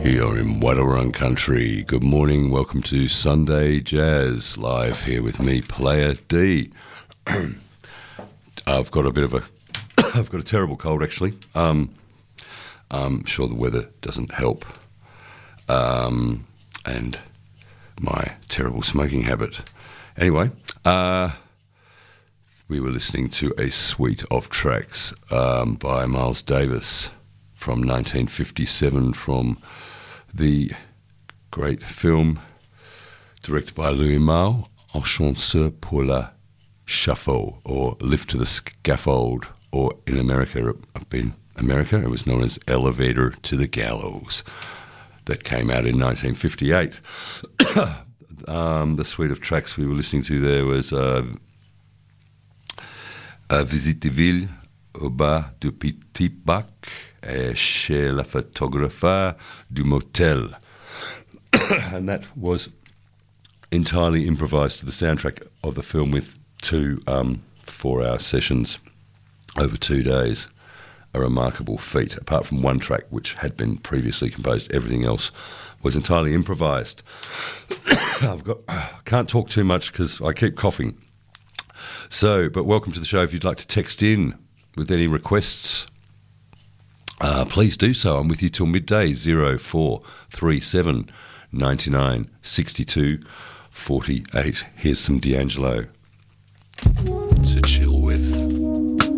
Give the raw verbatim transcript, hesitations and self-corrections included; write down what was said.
Here in Wadawurrung Country. Good morning, welcome to Sunday Jazz, live here with me, Player D. I've got a bit of a, I've got a terrible cold actually. Um, I'm sure the weather doesn't help. Um, and my terrible smoking habit. Anyway, uh, we were listening to a suite of tracks um, by Miles Davis from nineteen fifty-seven from the great film directed by Louis Malle, Ascenseur pour la Chafaud, or Lift to the Scaffold, or in America, I've been America, it was known as Elevator to the Gallows. That came out in nineteen fifty-eight. um, the suite of tracks we were listening to there was uh, uh, Visite de Ville, au bas du Petit Bac, et chez la photographe du motel. And that was entirely improvised to the soundtrack of the film with two um, four-hour sessions over two days. A remarkable feat. Apart from one track which had been previously composed, everything else was entirely improvised. I've got can't talk too much because I keep coughing. So, but welcome to the show. If you'd like to text in with any requests, uh, please do so. I'm with you till midday. Zero four three seven ninety nine sixty two forty eight. Here's some D'Angelo. It's a chill.